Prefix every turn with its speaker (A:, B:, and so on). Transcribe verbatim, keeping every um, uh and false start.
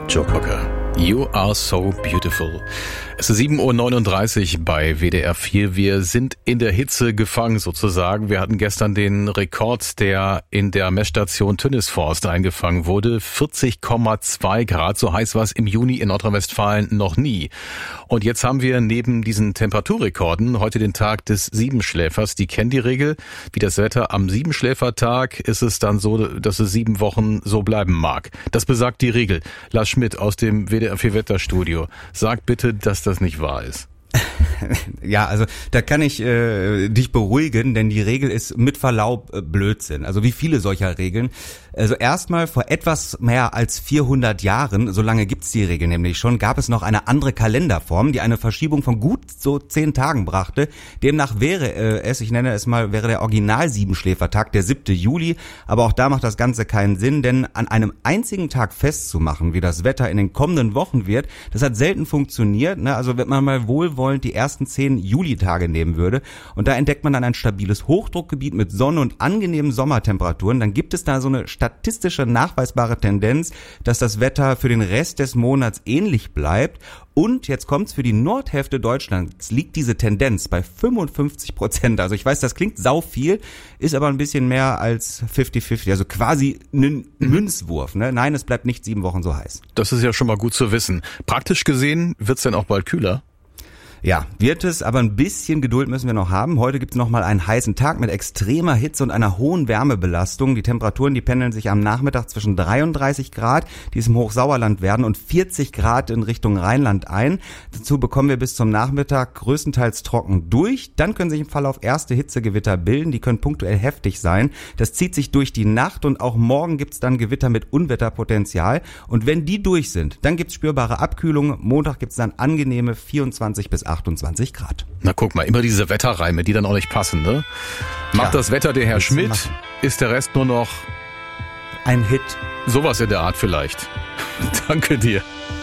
A: Joe Cocker. You are so beautiful. Es ist sieben Uhr neununddreißig bei W D R vier. Wir sind in der Hitze gefangen sozusagen. Wir hatten gestern den Rekord, der in der Messstation Tönnesforst eingefangen wurde. vierzig Komma zwei Grad, so heiß war es im Juni in Nordrhein-Westfalen noch nie. Und jetzt haben wir neben diesen Temperaturrekorden heute den Tag des Siebenschläfers. Die kennen die Regel. Wie das Wetter am Siebenschläfertag ist es dann so, dass es sieben Wochen so bleiben mag. Das besagt die Regel. Lars Schmidt aus dem W D R vier Wetterstudio. Sag bitte, dass das nicht wahr ist.
B: Ja, also da kann ich äh, dich beruhigen, denn die Regel ist mit Verlaub äh, Blödsinn. Also wie viele solcher Regeln. Also erstmal vor etwas mehr als vierhundert Jahren, so lange gibt's die Regel nämlich schon, gab es noch eine andere Kalenderform, die eine Verschiebung von gut so zehn Tagen brachte. Demnach wäre äh, es, ich nenne es mal, wäre der Original-Siebenschläfertag der siebte Juli. Aber auch da macht das Ganze keinen Sinn, denn an einem einzigen Tag festzumachen, wie das Wetter in den kommenden Wochen wird, das hat selten funktioniert. Ne? Also wenn man mal wohlwollend die ersten zehn Julitage nehmen würde und da entdeckt man dann ein stabiles Hochdruckgebiet mit Sonne und angenehmen Sommertemperaturen, dann gibt es da so eine statistische nachweisbare Tendenz, dass das Wetter für den Rest des Monats ähnlich bleibt. Und jetzt kommt's, für die Nordhälfte Deutschlands liegt diese Tendenz bei fünfundfünfzig Prozent. Also ich weiß, das klingt sau viel, ist aber ein bisschen mehr als fünfzig fünfzig, also quasi ein Münzwurf. Ne? Nein, es bleibt nicht sieben Wochen so heiß.
A: Das ist ja schon mal gut zu wissen. Praktisch gesehen wird's denn auch bald kühler?
B: Ja, wird es, aber ein bisschen Geduld müssen wir noch haben. Heute gibt's noch mal einen heißen Tag mit extremer Hitze und einer hohen Wärmebelastung. Die Temperaturen, die pendeln sich am Nachmittag zwischen dreiunddreißig Grad, die es im Hochsauerland werden, und vierzig Grad in Richtung Rheinland ein. Dazu bekommen wir bis zum Nachmittag größtenteils trocken durch. Dann können sich im Verlauf erste Hitzegewitter bilden. Die können punktuell heftig sein. Das zieht sich durch die Nacht und auch morgen gibt's dann Gewitter mit Unwetterpotenzial. Und wenn die durch sind, dann gibt's spürbare Abkühlung. Montag gibt's dann angenehme vierundzwanzig bis achtundzwanzig Grad.
A: Na guck mal, immer diese Wetterreime, die dann auch nicht passen, ne? Macht
B: ja,
A: das Wetter der Herr Schmidt, machen. Ist der Rest nur noch
B: ein Hit.
A: Sowas in der Art vielleicht. Danke dir.